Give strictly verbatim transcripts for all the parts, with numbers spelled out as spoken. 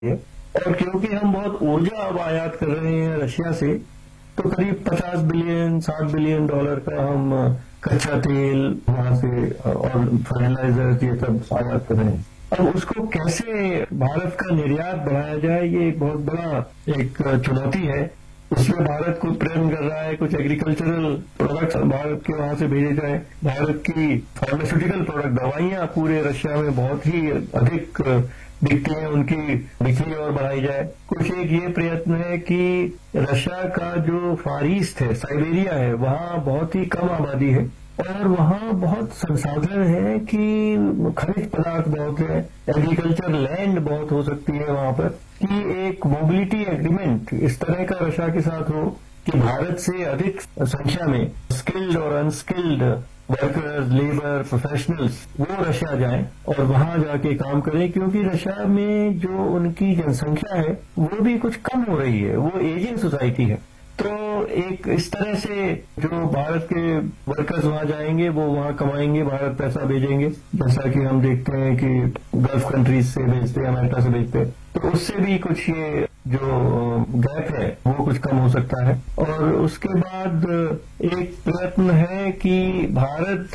और क्योंकि हम बहुत ऊर्जा अब आयात कर रहे हैं रशिया से, तो करीब पचास बिलियन साठ बिलियन डॉलर का हम कच्चा तेल वहां से और फर्टिलाइजर ये सब आयात कर रहे हैं। अब उसको कैसे भारत का निर्यात बढ़ाया जाए, ये एक बहुत बड़ा एक चुनौती है। उसमें भारत को प्रयत्न कर रहा है कुछ एग्रीकल्चरल प्रोडक्ट्स भारत के वहां से भेजे जाए। भारत की फार्मास्यूटिकल प्रोडक्ट दवाइयां पूरे रशिया में बहुत ही अधिक बिकती हैं, उनकी बिक्री और बढ़ाई जाए। कुछ एक ये प्रयत्न है कि रशिया का जो फार ईस्ट है, साइबेरिया है, वहां बहुत ही कम आबादी है और वहां बहुत संसाधन है कि खनिज पदार्थ बहुत है, एग्रीकल्चर लैंड बहुत हो सकती है वहां पर, कि एक मोबिलिटी एग्रीमेंट इस तरह का रशिया के साथ हो कि भारत से अधिक संख्या में स्किल्ड और अनस्किल्ड वर्कर्स, लेबर, प्रोफेशनल्स वो रशिया जाएं और वहां जाके काम करें, क्योंकि रशिया में जो उनकी जनसंख्या है वो भी कुछ कम हो रही है, वो एजिंग सोसाइटी है। तो एक इस तरह से जो भारत के वर्कर्स वहां जाएंगे वो वहां कमाएंगे, भारत पैसा भेजेंगे, जैसा कि हम देखते हैं कि गल्फ कंट्रीज से भेजते हैं, अमेरिका से भेजते हैं। तो उससे भी कुछ ये जो गैप है वो कुछ कम हो सकता है। और उसके बाद एक प्रयत्न है कि भारत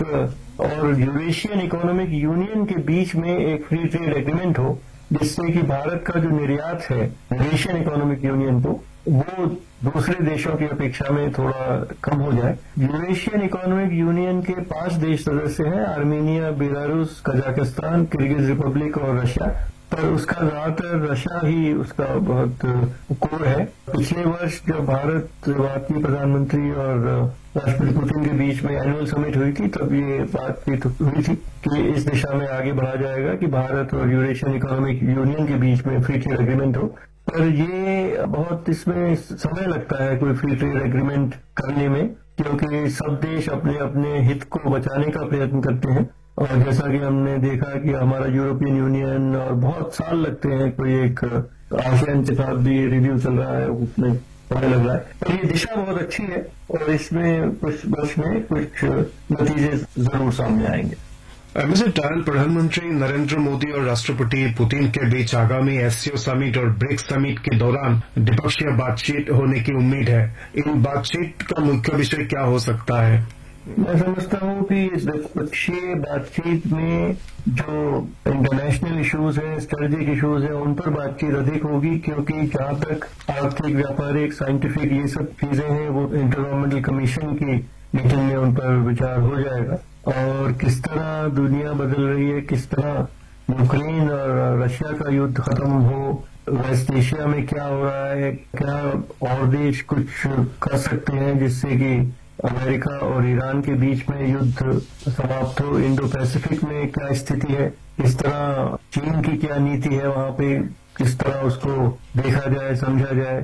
और यूरेशियन इकोनॉमिक यूनियन के बीच में एक फ्री ट्रेड एग्रीमेंट हो, जिससे कि भारत का जो निर्यात है यूरेशियन इकोनॉमिक यूनियन को, वो दूसरे देशों की अपेक्षा में थोड़ा कम हो जाए। यूरेशियन इकोनॉमिक यूनियन के पांच देश सदस्य हैं, Armenia, Belarus, Kazakhstan, Kyrgyz Republic और रशिया, पर उसका ज्यादातर रशिया ही उसका बहुत कोर है। पिछले वर्ष जब भारत भारतीय प्रधानमंत्री और राष्ट्रपति पुतिन के बीच में एनुअल समिट हुई थी, तब ये बातचीत हुई थी कि इस दिशा में आगे बढ़ा जाएगा कि भारत और यूरेशियन इकोनॉमिक यूनियन के बीच में फ्री ट्रेड एग्रीमेंट हो। पर ये बहुत इसमें समय लगता है कोई फ्री ट्रेड एग्रीमेंट करने में, क्योंकि सब देश अपने अपने हित को बचाने का प्रयत्न करते हैं। और जैसा कि हमने देखा कि हमारा यूरोपियन यूनियन और बहुत साल लगते हैं, कोई एक आसियान के साथ भी रिव्यू चल रहा है, उसमें समय लग रहा है। पर ये दिशा बहुत अच्छी है और इसमें कुछ वर्ष में कुछ नतीजे जरूर सामने आएंगे। मिस्टर टायल, प्रधानमंत्री नरेंद्र मोदी और राष्ट्रपति पुतिन के बीच आगामी एससीओ समिट और ब्रिक्स समिट के दौरान द्विपक्षीय बातचीत होने की उम्मीद है। इन बातचीत का मुख्य विषय क्या हो सकता है? मैं समझता हूँ कि इस द्विपक्षीय बातचीत में जो इंटरनेशनल इश्यूज हैं, स्ट्रेटेजिक इश्यूज हैं, उन पर बातचीत अधिक होगी, क्योंकि जहां तक आर्थिक, व्यापारिक, साइंटिफिक ये सब चीजें हैं वो इंटर-गवर्नमेंटल कमीशन की मीटिंग में उन पर विचार हो जाएगा। और किस तरह दुनिया बदल रही है, किस तरह यूक्रेन और रशिया का युद्ध खत्म हो, वेस्ट एशिया में क्या हो रहा है, क्या और देश कुछ कर सकते हैं जिससे कि अमेरिका और ईरान के बीच में युद्ध समाप्त हो, इंडो पैसिफिक में क्या स्थिति है, किस तरह चीन की क्या नीति है वहां पे, किस तरह उसको देखा जाए, समझा जाए।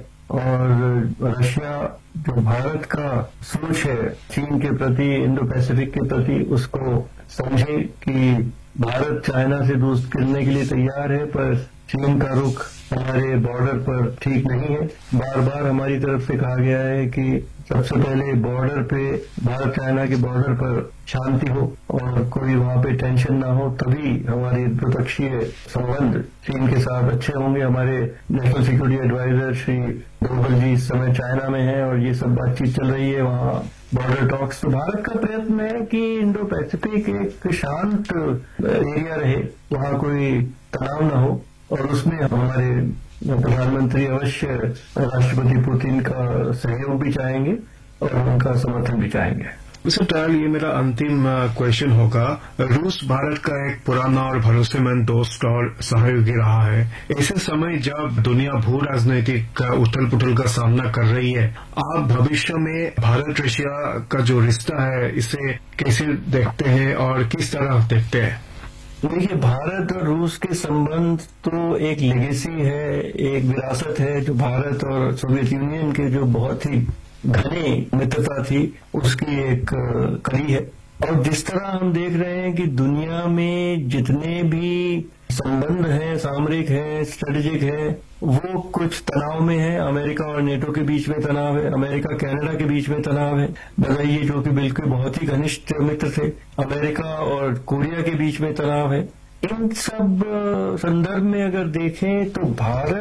और रशिया जो भारत का सोच है चीन के प्रति, इंडो पैसिफिक के प्रति, उसको समझे कि भारत चाइना से दोस्त करने के लिए तैयार है, पर चीन का रुख हमारे बॉर्डर पर ठीक नहीं है। बार बार हमारी तरफ से कहा गया है कि सबसे पहले बॉर्डर पे, भारत चाइना के बॉर्डर पर शांति हो और कोई वहां पे टेंशन ना हो, तभी हमारे द्विपक्षीय संबंध चीन के साथ अच्छे होंगे। हमारे national security adviser Shri Doval जी इस समय चाइना में हैं और ये सब बातचीत चल रही है वहां बॉर्डर टॉक्स। तो भारत का प्रयत्न है कि इंडो पैसिफिक एक शांत एरिया रहे, वहां कोई तनाव न हो, और उसमें हमारे प्रधानमंत्री अवश्य राष्ट्रपति पुतिन का सहयोग भी चाहेंगे और उनका समर्थन भी चाहेंगे। मिस्टर टायल, ये मेरा अंतिम क्वेश्चन होगा। रूस भारत का एक पुराना और भरोसेमंद दोस्त और सहयोगी रहा है। ऐसे समय जब दुनिया भू राजनीतिक उथल पुथल का सामना कर रही है, आप भविष्य में भारत रशिया का जो रिश्ता है इसे कैसे देखते हैं और किस तरह देखते हैं? देखिए, भारत और रूस के संबंध तो एक लेगेसी है, एक विरासत है जो भारत और सोवियत यूनियन के जो बहुत ही घनी मित्रता थी उसकी एक कड़ी है। और जिस तरह हम देख रहे हैं कि दुनिया में जितने भी संबंध हैं, सामरिक हैं, स्ट्रेटेजिक हैं, वो कुछ तनाव में है। अमेरिका और नेटो के बीच में तनाव है, अमेरिका कनाडा के बीच में तनाव है, बताइए, जो कि बिल्कुल बहुत ही घनिष्ठ मित्र थे। अमेरिका और कोरिया के बीच में तनाव है, इन सब संदर्भ में अगर देखें तो भारत